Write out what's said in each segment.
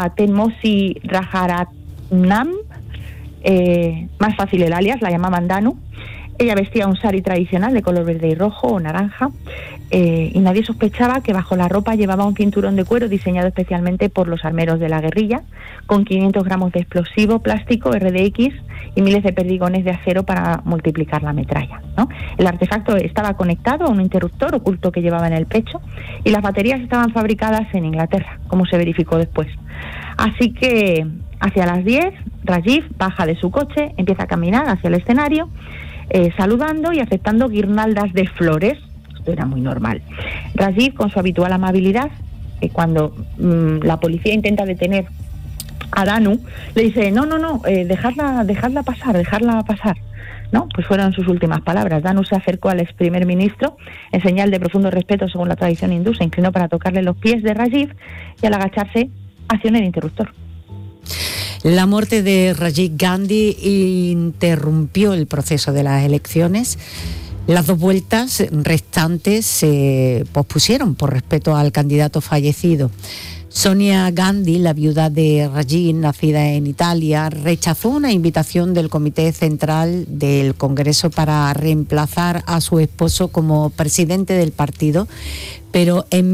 llamaba Tenmosi Rajaratnam, más fácil el alias, la llamaban Danu. Ella vestía un sari tradicional de color verde y rojo o naranja, y nadie sospechaba que bajo la ropa llevaba un cinturón de cuero diseñado especialmente por los armeros de la guerrilla, con 500 gramos de explosivo plástico RDX y miles de perdigones de acero para multiplicar la metralla, ¿no? El artefacto estaba conectado a un interruptor oculto que llevaba en el pecho, y las baterías estaban fabricadas en Inglaterra, como se verificó después. Así que hacia las 10, Rajiv baja de su coche, empieza a caminar hacia el escenario, saludando y aceptando guirnaldas de flores. Esto era muy normal. Rajiv, con su habitual amabilidad, cuando la policía intenta detener a Danu, le dice, no, dejadla pasar, ¿no? Pues fueron sus últimas palabras. Danu se acercó al ex primer ministro en señal de profundo respeto según la tradición hindú, se inclinó para tocarle los pies de Rajiv y al agacharse accionó el interruptor. La muerte de Rajiv Gandhi interrumpió el proceso de las elecciones. Las 2 vueltas restantes se pospusieron por respeto al candidato fallecido. Sonia Gandhi, la viuda de Rajiv, nacida en Italia, rechazó una invitación del Comité Central del Congreso para reemplazar a su esposo como presidente del partido, pero en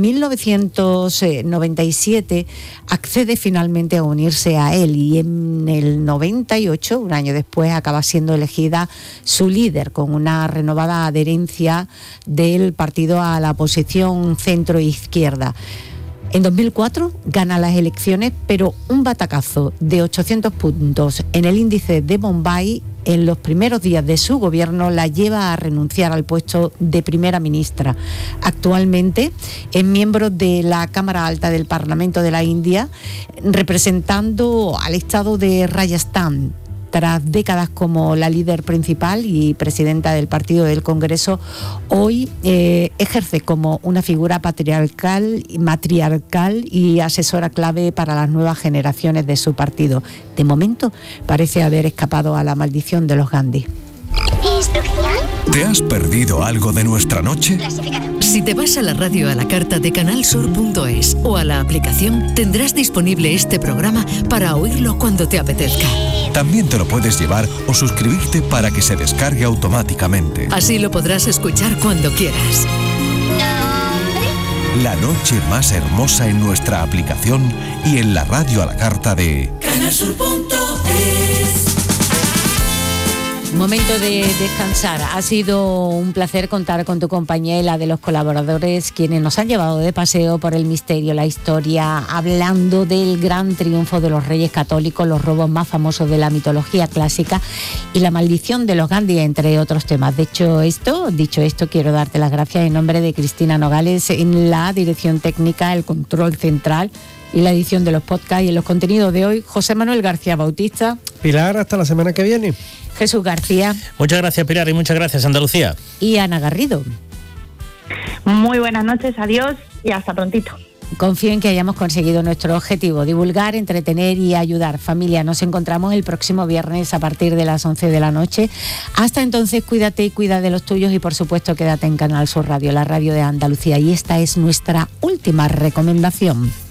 1997 accede finalmente a unirse a él, y en el 98, un año después, acaba siendo elegida su líder con una renovada adherencia del partido a la posición centro-izquierda. En 2004 gana las elecciones, pero un batacazo de 800 puntos en el índice de Bombay en los primeros días de su gobierno la lleva a renunciar al puesto de primera ministra. Actualmente es miembro de la Cámara Alta del Parlamento de la India, representando al estado de Rajasthan. Tras décadas como la líder principal y presidenta del partido del Congreso, hoy ejerce como una figura matriarcal y asesora clave para las nuevas generaciones de su partido. De momento, parece haber escapado a la maldición de los Gandhi. ¿Te has perdido algo de nuestra noche? Si te vas a la radio a la carta de canalsur.es o a la aplicación, tendrás disponible este programa para oírlo cuando te apetezca. También te lo puedes llevar o suscribirte para que se descargue automáticamente. Así lo podrás escuchar cuando quieras. La noche más hermosa en nuestra aplicación y en la radio a la carta de canalsur.es. Momento de descansar. Ha sido un placer contar con tu compañía y la de los colaboradores, quienes nos han llevado de paseo por el misterio, la historia, hablando del gran triunfo de los Reyes Católicos, los robos más famosos de la mitología clásica y la maldición de los Gandhi, entre otros temas. Dicho esto, quiero darte las gracias en nombre de Cristina Nogales en la dirección técnica, el control central y la edición de los podcasts, y en los contenidos de hoy, José Manuel García Bautista. Pilar, hasta la semana que viene. Jesús García. Muchas gracias, Pilar, y muchas gracias, Andalucía. Y Ana Garrido. Muy buenas noches, adiós y hasta prontito. Confío en que hayamos conseguido nuestro objetivo: divulgar, entretener y ayudar. Familia, nos encontramos el próximo viernes a partir de las 11 de la noche. Hasta entonces, cuídate y cuida de los tuyos, y por supuesto quédate en Canal Sur Radio, la radio de Andalucía. Y esta es nuestra última recomendación.